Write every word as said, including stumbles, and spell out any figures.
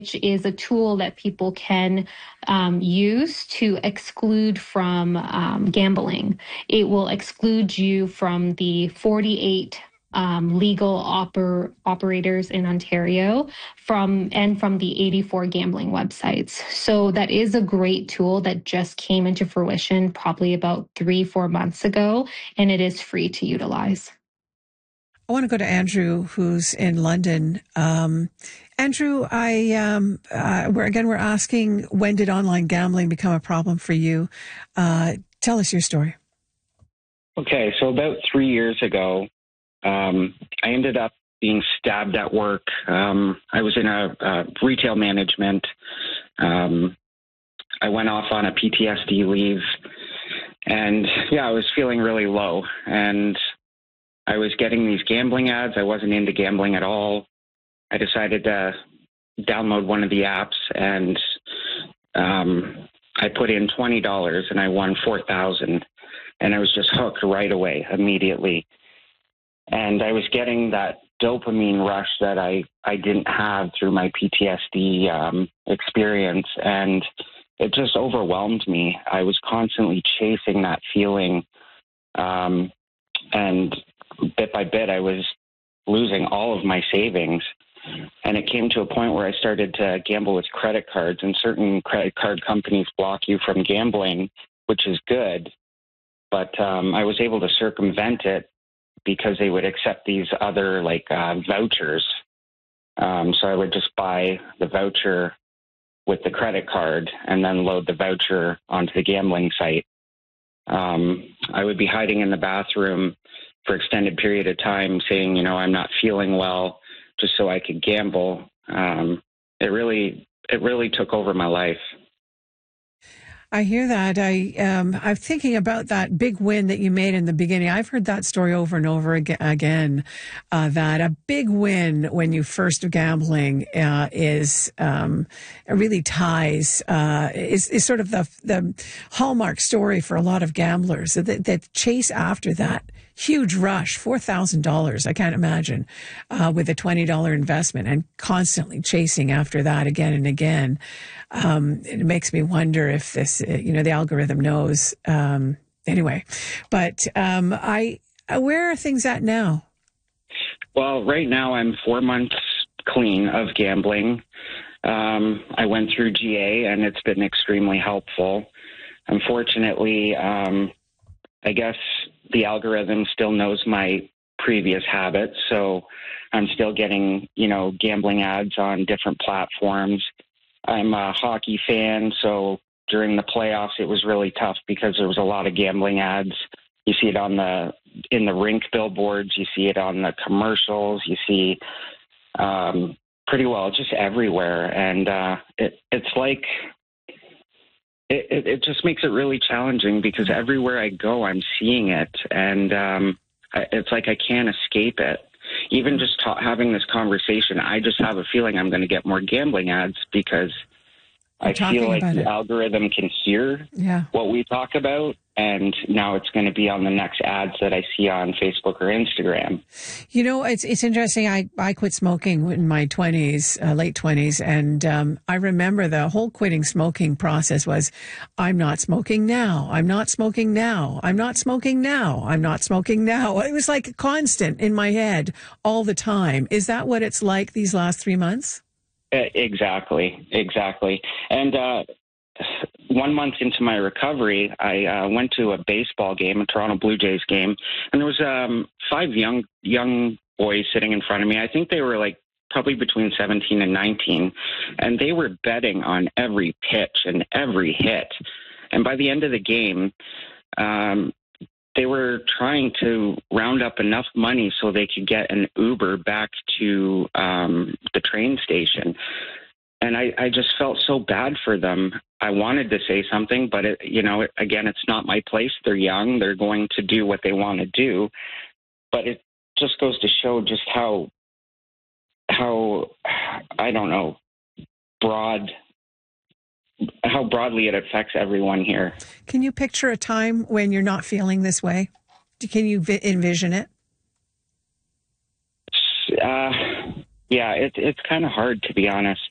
which is a tool that people can um, use to exclude from um, gambling. It will exclude you from the forty-eight um, legal oper- operators in Ontario from and from the eighty-four gambling websites. So that is a great tool that just came into fruition probably about three, four months ago, and it is free to utilize. I want to go to Andrew, who's in London. Um, Andrew, I um, uh, we're again we're asking, when did online gambling become a problem for you? Uh, tell us your story. Okay, so about three years ago, um, I ended up being stabbed at work. Um, I was in a, a retail management. Um, I went off on a P T S D leave, and yeah, I was feeling really low, and I was getting these gambling ads. I wasn't into gambling at all. I decided to download one of the apps, and um, I put in twenty dollars and I won four thousand dollars, and I was just hooked right away, immediately. And I was getting that dopamine rush that I, I didn't have through my P T S D um, experience, and it just overwhelmed me. I was constantly chasing that feeling, um, and bit by bit, I was losing all of my savings. And it came to a point where I started to gamble with credit cards, and certain credit card companies block you from gambling, which is good. But um, I was able to circumvent it because they would accept these other like uh, vouchers. Um, so I would just buy the voucher with the credit card and then load the voucher onto the gambling site. Um, I would be hiding in the bathroom for extended period of time saying, you know, I'm not feeling well, just so I could gamble. Um, it really, it really took over my life. I hear that. I, um, I'm thinking about that big win that you made in the beginning. I've heard that story over and over again, uh, that a big win when you first gambling, uh, is, um, really ties, uh, is, is sort of the, the hallmark story for a lot of gamblers. That, that chase after that huge rush, four thousand dollars, I can't imagine, uh, with a twenty dollars investment, and constantly chasing after that again and again. Um, it makes me wonder if this, you know, the algorithm knows. Um, anyway, but um, I, where are things at now? Well, right now I'm four months clean of gambling. Um, I went through G A, and it's been extremely helpful. Unfortunately, um, I guess the algorithm still knows my previous habits, so I'm still getting, you know, gambling ads on different platforms. I'm a hockey fan, so during the playoffs, it was really tough because there was a lot of gambling ads. You see it on the in the rink billboards, you see it on the commercials, you see um, pretty well just everywhere, and uh, it, it's like it, it, it just makes it really challenging because everywhere I go, I'm seeing it, and um, it's like I can't escape it. Even just ta- having this conversation, I just have a feeling I'm going to get more gambling ads because We're I feel like the it. algorithm can hear yeah. what we talk about, and now it's going to be on the next ads that I see on Facebook or Instagram. You know, it's it's interesting. I, I quit smoking in my twenties, uh, late twenties, and um, I remember the whole quitting smoking process was, I'm not smoking now, I'm not smoking now, I'm not smoking now, I'm not smoking now. It was like constant in my head all the time. Is that what it's like these last three months? Exactly, exactly. And uh, one month into my recovery, I uh, went to a baseball game, a Toronto Blue Jays game, and there was um, five young young boys sitting in front of me. I think they were like probably between seventeen and nineteen, and they were betting on every pitch and every hit. And by the end of the game, um, they were trying to round up enough money so they could get an Uber back to um, the train station. And I, I just felt so bad for them. I wanted to say something, but, it, you know, it, again, it's not my place. They're young. They're going to do what they want to do. But it just goes to show just how, how I don't know, broad how broadly it affects everyone here. Can you picture a time when you're not feeling this way? Can you vi- envision it? Uh, yeah, it, it's kind of hard, to be honest.